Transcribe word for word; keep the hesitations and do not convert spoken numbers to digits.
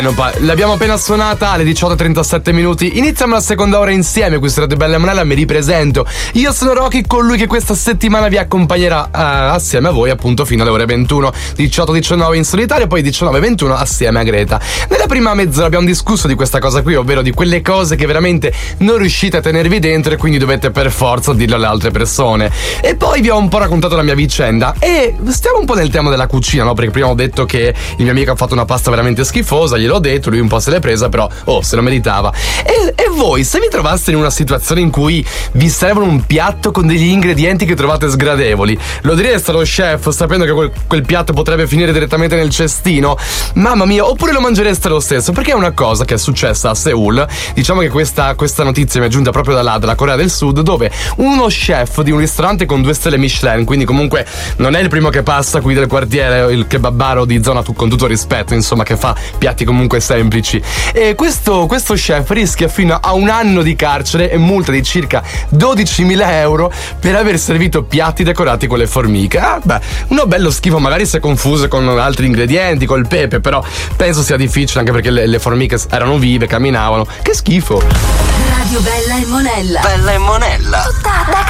L'abbiamo appena suonata alle diciotto e trentasette minuti. Iniziamo la seconda ora insieme. Questa è Radio Bella e Monella, mi ripresento. Io sono Rocky, colui che questa settimana vi accompagnerà uh, assieme a voi appunto fino alle ore ventuno, diciotto diciannove in solitario, poi diciannove ventuno assieme a Greta. Nella prima mezz'ora abbiamo discusso di questa cosa qui, ovvero di quelle cose che veramente non riuscite a tenervi dentro e quindi dovete per forza dirlo alle altre persone. E poi vi ho un po' raccontato la mia vicenda e stiamo un po' nel tema della cucina, no? Perché prima ho detto che il mio amico ha fatto una pasta veramente schifosa, gliel'ho detto, lui un po' se l'è presa, però oh, se lo meritava. E, e voi, se vi trovaste in una situazione in cui vi servono un piatto con degli ingredienti che trovate sgradevoli, lo direste allo chef sapendo che quel, quel piatto potrebbe finire direttamente nel cestino? Mamma mia, oppure lo mangereste lo stesso? Perché è una cosa che è successa a Seoul. Diciamo che questa, questa notizia mi è giunta proprio da là, dalla Corea del Sud, dove uno chef di un ristorante con due stelle Michelin, quindi comunque non è il primo che passa qui del quartiere, il kebabaro di zona, con tutto rispetto, insomma, che fa piatti comunque semplici, e questo, questo chef rischia fino a un anno di carcere e multa di circa dodicimila euro per aver servito piatti decorati con le formiche. Ah, beh, uno bello schifo, magari si è confuso con altri ingredienti, col pepe, però penso sia difficile, anche perché le, le formiche erano vive, camminavano. Che schifo. Radio Bella e Monella. Bella e Monella. Tutta da